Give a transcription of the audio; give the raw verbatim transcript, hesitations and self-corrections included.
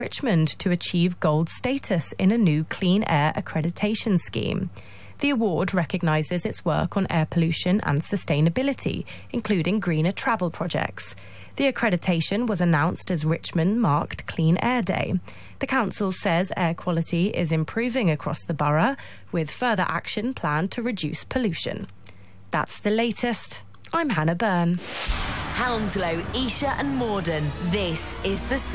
Richmond to achieve gold status in a new clean air accreditation scheme. The award recognises its work on air pollution and sustainability, including greener travel projects. The accreditation was announced as Richmond marked Clean Air Day. The council says air quality is improving across the borough, with further action planned to reduce pollution. That's the latest. I'm Hannah Byrne. Hounslow, Esher and Morden. This is the